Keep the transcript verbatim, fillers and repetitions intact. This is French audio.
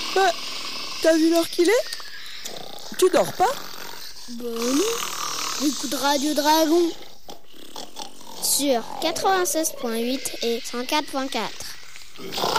Bah, t'as vu l'heure qu'il est? Tu dors pas? Bah non. Écoute Radio Dragon. Sur quatre-vingt-seize point huit et cent quatre point quatre.